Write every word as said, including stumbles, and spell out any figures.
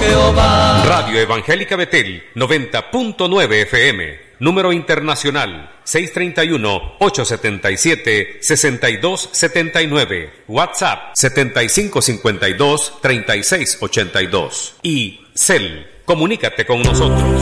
Jehová. Radio Evangélica Betel, noventa punto nueve F M. Número internacional, seis tres uno, ocho siete siete, seis dos siete nueve. WhatsApp, setenta y cinco cincuenta y dos, treinta y seis ochenta y dos. Y Cel, comunícate con nosotros.